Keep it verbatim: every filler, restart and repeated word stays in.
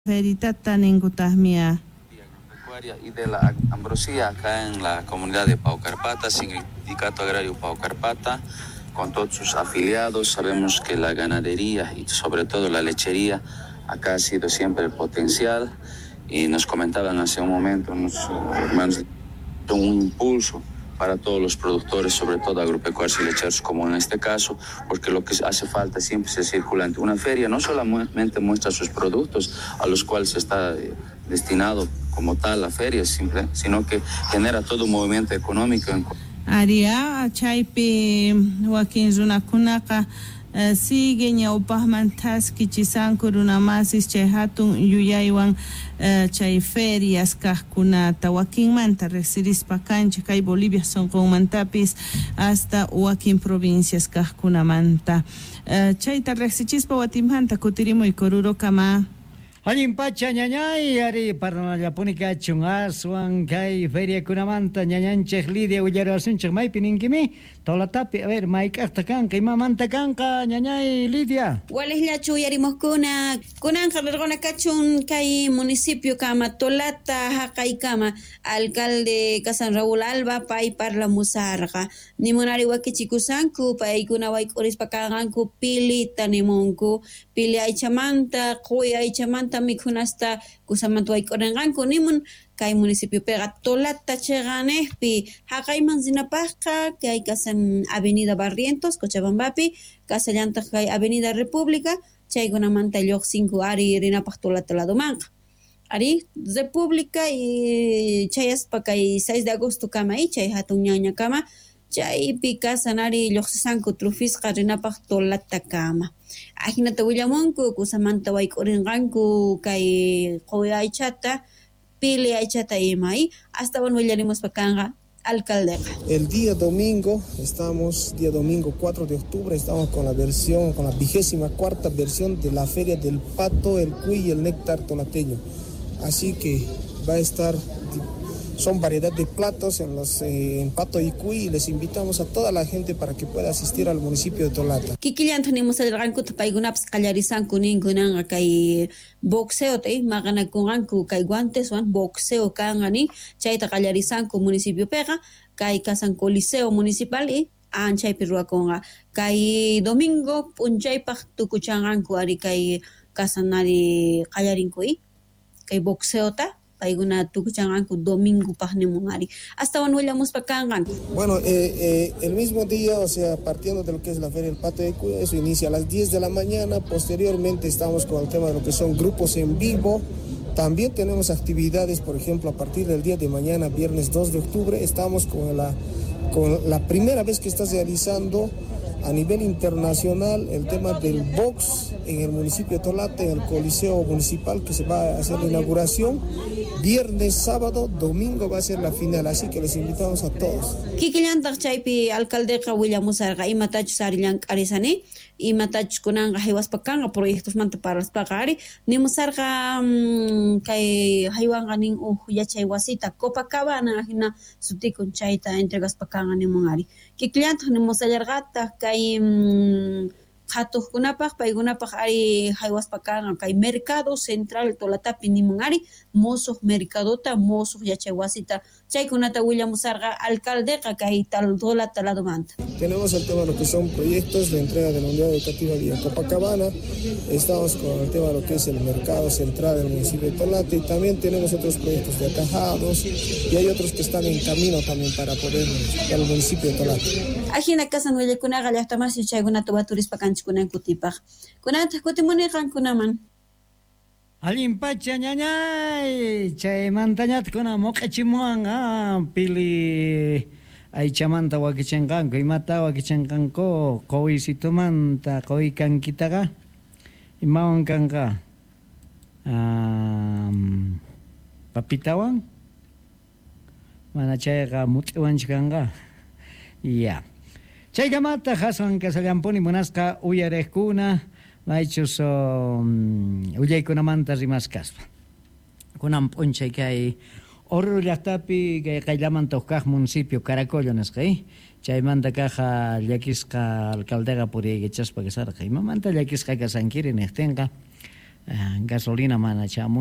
Feritata Ningutahmia. Y de la ambrosía acá en la comunidad de Paucarpata, Sindicato Agrario Paucarpata, con todos sus afiliados. Sabemos que la ganadería y sobre todo la lechería acá ha sido siempre el potencial, y nos comentaban hace un momento nuestros hermanos un impulso para todos los productores, sobre todo agropecuarios y lecheros, como en este caso, porque lo que hace falta siempre es circulante. Una feria no solamente muestra sus productos a los cuales está eh, destinado como tal la feria, simple, sino que genera todo un movimiento económico. En... Aria, Chaipi, Joaquín Zunakunaka, sigue ñawpajmantas kichisan kurunamasis chay hatun yuyaywan chay ferias kajkunata wakinmanta resirispa kancha kay Bolivia sonqonmantapis hasta wakin provincias kajkunamanta chayta reksichispa watimanta kutirimuy Koruro kama. Allin pacha ñañay ari parnallapúnica chungaswan kay feria kunamanta ñañanchej Lidia Ullarasunchej maypi ninkimi tolatapi a ver mayk'aqta kanqa imamanta kanqa ñañay Lidia. Walislachu yarimosquna kunanqa rirquna kachun kay municipio kama Tolata haqay kama alcalde kasan Raúl Alba pay parlamusarqa nimunari wakichikusanku paykuna wayk'urispa kanqanku pilita nimunku pili aychamanta quwi aychamanta mikhunasta kusamanta wayk'urinqanku nimun kay municipio pega Tolata cheqanejpi haqayman sinapaqqa kay kasan avenida Barrientos Cochabambapi kasallantaq kay avenida República chaykunamanta lluqsinku ari rinapaq Tolata ladomanqa ari República y chayaspa kay seis de agosto kama y chay hatun ñaña kama chaypi kasan ari lluqsisanku trufisqa rinapaq Tolata kama ajinata willamunku kusamanta wayk'urinqanku kay quwi aychata pili aychata imay hasta bueno willaremos pakanga alcalde. El día domingo estamos día domingo cuatro de octubre estamos con la versión con la vigésima cuarta versión de la feria del pato, el cuy y el néctar tolateño, así que va a estar son variedad de platos en los eh, en pato y cuy, y les invitamos a toda la gente para que pueda asistir al municipio de Tolata. Kikillan tenemos el ranku tapaygunaps kallarizan kunin kunanga kay boxeo te magana kunganku kay guantes wan boxeo kangani chayta kallarizan ku municipio pega kay kasan coliseo municipal y anchay pirua konga kay domingo punchaypaq tukuchanganku ari kay kasanari kallarinko y kay boxeo ta payguna tukuchanganku domingo pajnemungari hasta wanullamos pakangan. Bueno, eh, eh, el mismo día, o sea, partiendo de lo que es la feria del pato de cuy, eso inicia a las diez de la mañana. Posteriormente estamos con el tema de lo que son grupos en vivo. También tenemos actividades, por ejemplo, a partir del día de mañana, viernes dos de octubre, estamos con la, con la primera vez que está realizando a nivel internacional el tema del box en el municipio de Tolata, en el Coliseo Municipal, que se va a hacer la inauguración. Viernes, sábado, domingo va a ser la final, así que les invitamos a todos. Kikillantak chaypi alcaldeqa willamusarqa imatachus arillanq'arisani imatachus kunanqa haywaspakanqa proyectos manta paraspaqa ari nimusarqa um, kay haywanqa nin uj yachay wasita Copacabana hina sutikun chayta entregaspakanqa nimun ari kikillantak nimusallarqataq kay um, qhatuqkunapaq paykunapaq ari haywaspakanqa kay mercado central Tolatapi nimun ari mosuq mercadota mosuq yachay wasita chaykunata willamusarqa alcaldeqa kay tal Tolata ladomanta. Tenemos el tema de lo que son proyectos de entrega de la unidad educativa vía Copacabana, estamos con el tema de lo que es el mercado central del municipio de Tolata, y también tenemos otros proyectos de atajados y hay otros que están en camino también para poder ir al municipio de Tolata. Ajina kasan willikunaqa llaqtamasi chaykunata waturispa kanchikunan kutipaq. Kunanta kutimuniqan kunaman. Allin pacha ñañay chay mantañatkuna moq'achimuwan ah, pili aychamanta wakichanqanku imata wakichanqanku quwisitumanta quwikankitaqa imawan kanqa um, papitawan mana chayqa mut'iwanchik kanqa ya chaykamata haswan kasallampuni munasqa uyariqkuna maychus um, uyaykunamanta rimasqaspa kunan p'unchay kay Oruro llaqtapi kay qayllamanta huk kaq municipio Caracollo nisqa chaymanta kaqa llakisqa alcaldeqa puriyaykachaspa kasarqa imamanta llakisqa kasankiri niqtinqa gasolina mana chamu